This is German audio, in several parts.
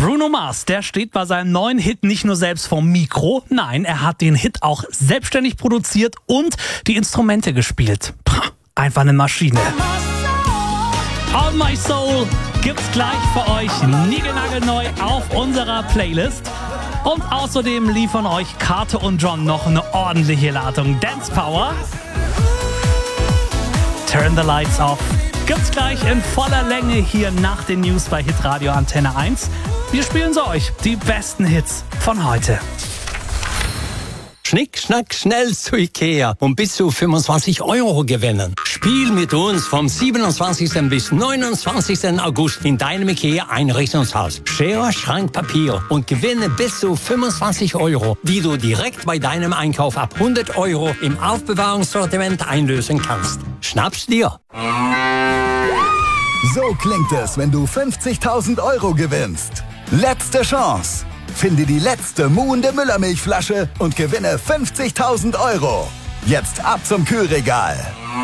Bruno Mars, der steht bei seinem neuen Hit nicht nur selbst vorm Mikro, nein, er hat den Hit auch selbstständig produziert und die Instrumente gespielt. Einfach eine Maschine. All My Soul gibt's gleich für euch niegelnagelneu auf unserer Playlist. Und außerdem liefern euch Kate und John noch eine ordentliche Ladung Dance Power. Turn the Lights Off gibt's gleich in voller Länge hier nach den News bei Hitradio Antenne 1. Wir spielen sie euch, die besten Hits von heute. Schnick, schnack, schnell zu Ikea und bis zu 25 € gewinnen. Spiel mit uns vom 27. bis 29. August in deinem Ikea-Einrichtungshaus. Schere, Schrank, Papier und gewinne bis zu 25 €, die du direkt bei deinem Einkauf ab 100 € im Aufbewahrungssortiment einlösen kannst. Schnapp's dir! So klingt es, wenn du 50.000 € gewinnst. Letzte Chance. Finde die letzte muhende Müllermilchflasche und gewinne 50.000 €. Jetzt ab zum Kühlregal.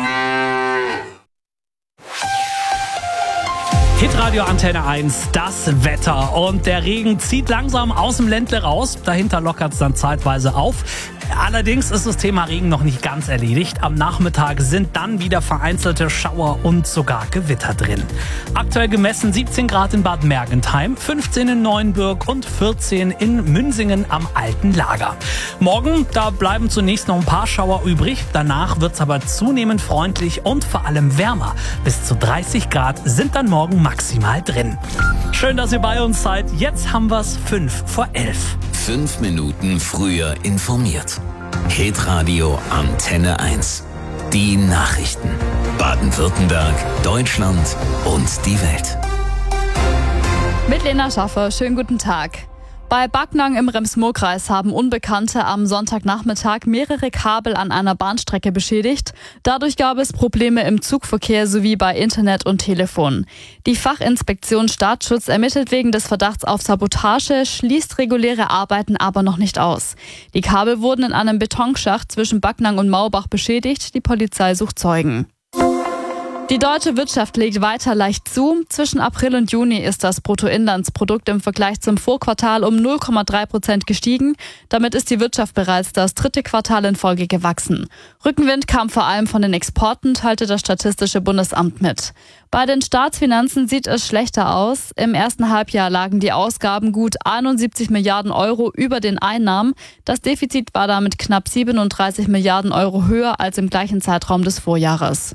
Hitradio Antenne 1, das Wetter. Und der Regen zieht langsam aus dem Ländle raus. Dahinter lockert es dann zeitweise auf. Allerdings ist das Thema Regen noch nicht ganz erledigt. Am Nachmittag sind dann wieder vereinzelte Schauer und sogar Gewitter drin. Aktuell gemessen 17 Grad in Bad Mergentheim, 15 in Neuenbürg und 14 in Münsingen am Alten Lager. Morgen, da bleiben zunächst noch ein paar Schauer übrig. Danach wird es aber zunehmend freundlich und vor allem wärmer. Bis zu 30 Grad sind dann morgen maximal drin. Schön, dass ihr bei uns seid. Jetzt haben wir es 5 vor 11. 5 Minuten früher informiert. Hitradio Antenne 1. Die Nachrichten. Baden-Württemberg, Deutschland und die Welt. Mit Lena Schaffer, schönen guten Tag. Bei Backnang im Rems-Murr-Kreis haben Unbekannte am Sonntagnachmittag mehrere Kabel an einer Bahnstrecke beschädigt. Dadurch gab es Probleme im Zugverkehr sowie bei Internet und Telefon. Die Fachinspektion Staatsschutz ermittelt wegen des Verdachts auf Sabotage, schließt reguläre Arbeiten aber noch nicht aus. Die Kabel wurden in einem Betonschacht zwischen Backnang und Maubach beschädigt. Die Polizei sucht Zeugen. Die deutsche Wirtschaft legt weiter leicht zu. Zwischen April und Juni ist das Bruttoinlandsprodukt im Vergleich zum Vorquartal um 0,3% gestiegen. Damit ist die Wirtschaft bereits das 3. Quartal in Folge gewachsen. Rückenwind kam vor allem von den Exporten, teilte das Statistische Bundesamt mit. Bei den Staatsfinanzen sieht es schlechter aus. Im ersten Halbjahr lagen die Ausgaben gut 71 Milliarden € über den Einnahmen. Das Defizit war damit knapp 37 Milliarden € höher als im gleichen Zeitraum des Vorjahres.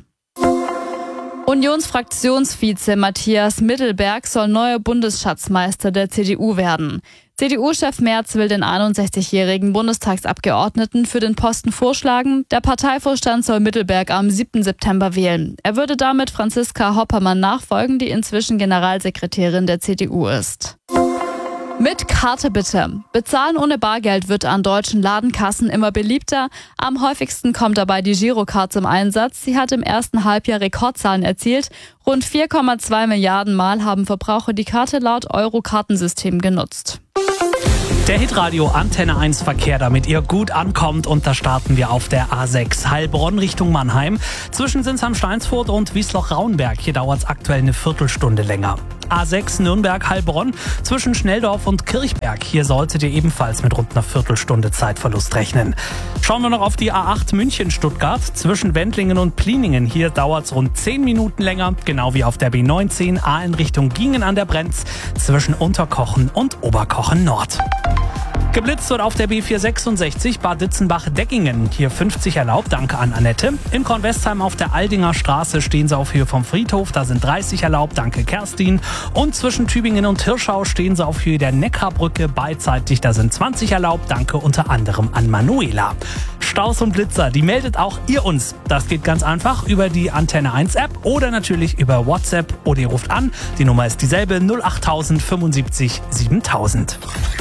Unionsfraktionsvize Matthias Mittelberg soll neuer Bundesschatzmeister der CDU werden. CDU-Chef Merz will den 61-jährigen Bundestagsabgeordneten für den Posten vorschlagen. Der Parteivorstand soll Mittelberg am 7. September wählen. Er würde damit Franziska Hoppermann nachfolgen, die inzwischen Generalsekretärin der CDU ist. Mit Karte bitte. Bezahlen ohne Bargeld wird an deutschen Ladenkassen immer beliebter. Am häufigsten kommt dabei die Girocard zum Einsatz. Sie hat im ersten Halbjahr Rekordzahlen erzielt. Rund 4,2 Milliarden Mal haben Verbraucher die Karte laut Euro-Kartensystem genutzt. Der Hitradio Antenne 1 Verkehr, damit ihr gut ankommt, und da starten wir auf der A6 Heilbronn Richtung Mannheim. Zwischen Sinsheim-Steinsfurt und Wiesloch-Rauenberg. Hier dauert es aktuell eine Viertelstunde länger. A6 Nürnberg-Heilbronn zwischen Schnelldorf und Kirchberg. Hier solltet ihr ebenfalls mit rund einer Viertelstunde Zeitverlust rechnen. Schauen wir noch auf die A8 München-Stuttgart zwischen Wendlingen und Pliningen. Hier dauert es rund 10 Minuten länger, genau wie auf der B19 Aalen Richtung Gingen an der Brenz zwischen Unterkochen und Oberkochen Nord. Geblitzt wird auf der B466 Bad Ditzenbach-Deckingen. Hier 50 erlaubt, danke an Annette. In Kornwestheim auf der Aldinger Straße stehen sie auf Höhe vom Friedhof. Da sind 30 erlaubt, danke Kerstin. Und zwischen Tübingen und Hirschau stehen sie auf Höhe der Neckarbrücke beidseitig. Da sind 20 erlaubt, danke unter anderem an Manuela. Staus und Blitzer, die meldet auch ihr uns. Das geht ganz einfach über die Antenne 1 App oder natürlich über WhatsApp oder ihr ruft an. Die Nummer ist dieselbe 08000 75 7000.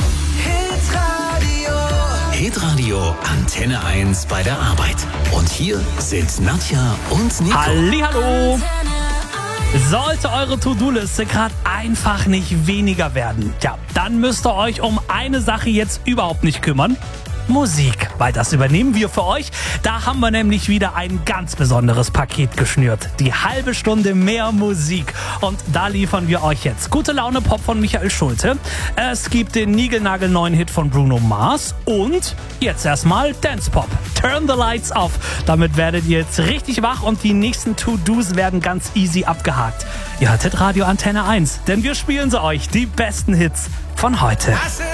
Hitradio Antenne 1 bei der Arbeit. Und hier sind Nadja und Nico. Hallihallo! Sollte eure To-Do-Liste gerade einfach nicht weniger werden, ja, dann müsst ihr euch um eine Sache jetzt überhaupt nicht kümmern. Musik, weil das übernehmen wir für euch. Da haben wir nämlich wieder ein ganz besonderes Paket geschnürt. Die halbe Stunde mehr Musik. Und da liefern wir euch jetzt Gute Laune Pop von Michael Schulte. Es gibt den niegelnagelneuen Hit von Bruno Mars und jetzt erstmal Dance Pop. Turn the Lights Off. Damit werdet ihr jetzt richtig wach und die nächsten To-Dos werden ganz easy abgehakt. Ihr hörtet Radio Antenne 1, denn wir spielen sie euch, die besten Hits von heute.